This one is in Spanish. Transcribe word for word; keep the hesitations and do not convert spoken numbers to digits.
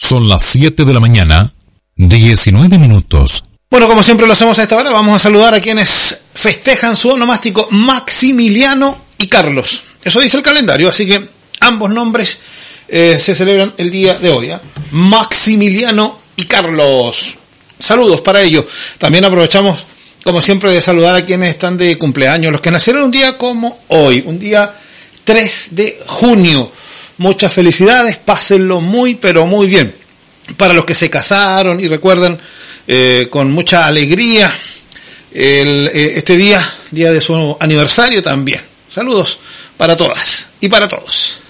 Son las siete de la mañana, diecinueve minutos. Bueno, como siempre lo hacemos a esta hora, vamos a saludar a quienes festejan su onomástico, Maximiliano y Carlos. Eso dice el calendario, así que ambos nombres eh, se celebran el día de hoy, ¿eh? Maximiliano y Carlos. Saludos para ellos. También aprovechamos, como siempre, de saludar a quienes están de cumpleaños, los que nacieron un día como hoy, un día tres de junio. Muchas felicidades, pásenlo muy, pero muy bien. Para los que se casaron y recuerdan eh, con mucha alegría el, eh, este día, día de su aniversario también. Saludos para todas y para todos.